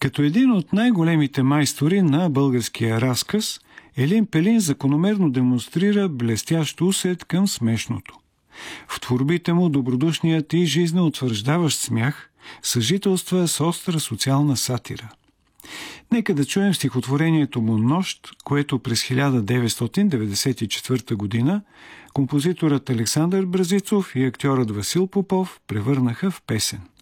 Като един от най-големите майстори на българския разказ, Елин Пелин закономерно демонстрира блестящ усет към смешното. В творбите му добродушният и жизнеутвърждаващ смях съжителства с остра социална сатира. Нека да чуем стихотворението му «Нощ», което през 1994 година композиторът Александър Бразицов и актьорът Васил Попов превърнаха в песен.